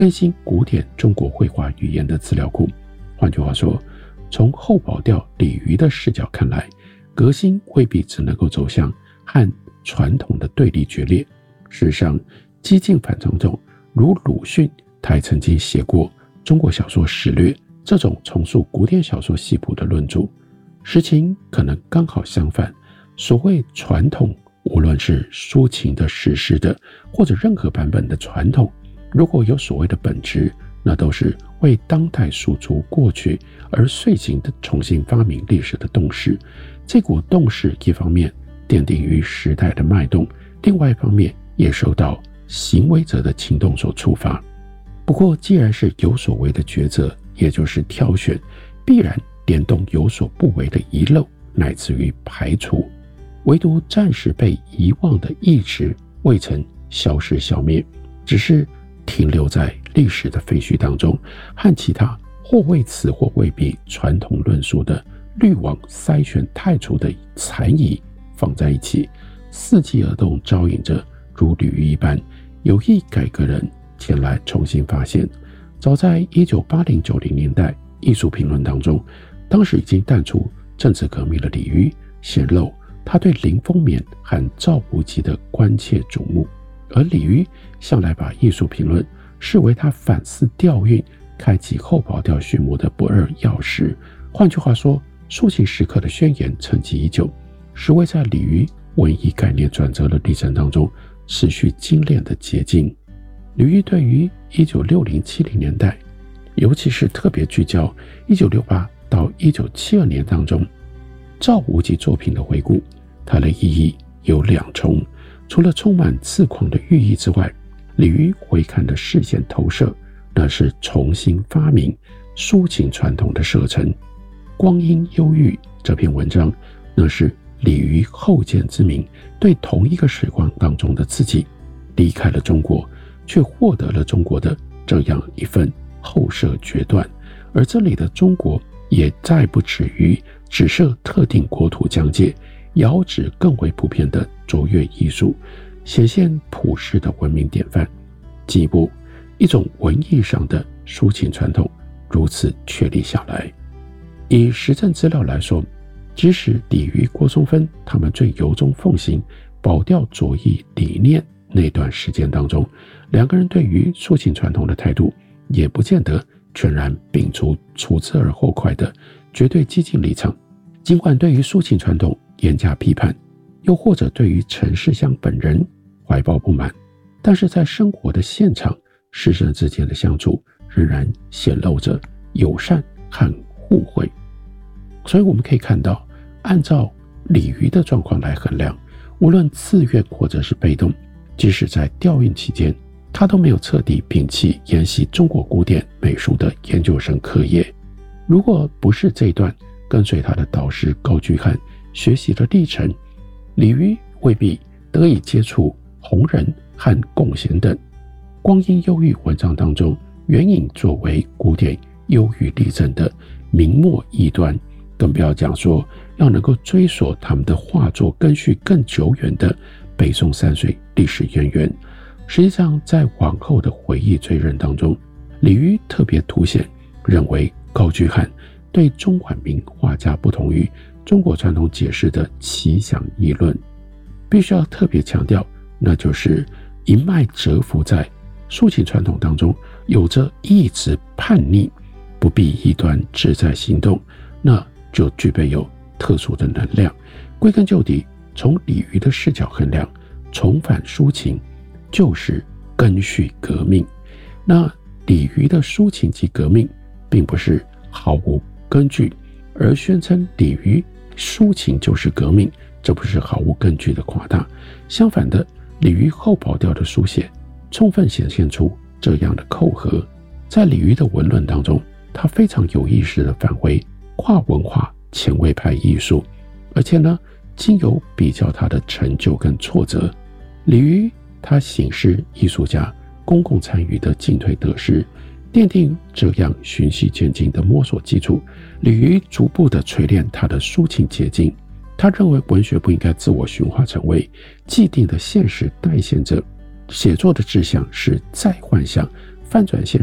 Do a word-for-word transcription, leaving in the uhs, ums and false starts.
更新古典中国绘画语言的资料库。换句话说，从后保钓李渔的视角看来，革新未必只能够走向和传统的对立决裂。事实上，激进反传统如鲁迅，他也曾经写过《中国小说史略》这种重塑古典小说系谱的论著。实情可能刚好相反，所谓传统，无论是抒情的、史诗的，或者任何版本的传统，如果有所谓的本质，那都是为当代诉诸过去而遂行的重新发明历史的动势。这股动势一方面奠定于时代的脉动，另外一方面也受到行为者的情动所触发。不过既然是有所为的抉择，也就是挑选，必然联动有所不为的遗漏，乃至于排除。唯独暂时被遗忘的意志未曾消失消灭，只是停留在历史的废墟当中，和其他或为此或未必传统论述的滤网筛选太除的残遗放在一起，伺机而动，招引着如鲤鱼一般有意改革人前来重新发现。早在一九八零九零年代，艺术评论当中，当时已经淡出政治革命的李渔显露他对林风眠和赵无极的关切瞩目，而李渔向来把艺术评论视为他反思调运、开启后保钓序幕的不二钥匙。换句话说，抒情时刻的宣言沉寂已久，是为在李渔文艺概念转折的历程当中持续精炼的结晶。李渔对于一九六零七零年代，尤其是特别聚焦一九六八到一九七二年当中赵无极作品的回顾，它的意义有两重。除了充满刺狂的寓意之外，李渔回看的视线投射，那是重新发明抒情传统的射程。光阴忧郁这篇文章，那是李渔后见之明对同一个时光当中的自己，离开了中国，却获得了中国的这样一份后设决断。而这里的中国也再不止于只设特定国土疆界，遥指更为普遍的卓越艺术，显现普世的文明典范。进一步，一种文艺上的抒情传统如此确立下来。以实证资料来说，即使李渔、郭松芬他们最由衷奉行保钓左翼理念那段时间当中，两个人对于抒情传统的态度也不见得全然摒除除之而后快的绝对激进立场。尽管对于抒情传统严加批判，又或者对于陈世香本人怀抱不满，但是在生活的现场，师生之间的相处仍然显露着友善和互惠。所以我们可以看到，按照李渔的状况来衡量，无论自愿或者是被动，即使在调运期间，他都没有彻底摒弃研习中国古典美术的研究生课业。如果不是这段跟随他的导师高居翰学习的历程，李渔未必得以接触洪仁和龚贤等光阴忧郁文章当中援引作为古典忧郁例证的明末异端，更不要讲说要能够追索他们的画作根绪更久远的北宋三隋历史渊源。实际上在往后的回忆追认当中，李渔特别凸显认为高居翰对中晚明画家不同于中国传统解释的奇想议论，必须要特别强调，那就是一脉蛰伏在抒情传统当中，有着意志叛逆，不避异端，志在行动，那就具备有特殊的能量。归根究底，从李渔的视角衡量，重返抒情就是根绪革命。那李渔的抒情及革命并不是毫无根据，而宣称李渔抒情就是革命，这不是毫无根据的夸大。相反的，李渔后保钓的书写充分显现出这样的扣合。在李渔的文论当中，他非常有意识地返回跨文化前卫派艺术，而且呢，经由比较他的成就跟挫折，李渔他省视艺术家公共参与的进退得失，奠定这样循序渐进的摸索基础。李渔逐步地锤炼他的抒情结晶。他认为文学不应该自我驯化成为既定的现实代现者，写作的志向是再幻想翻转现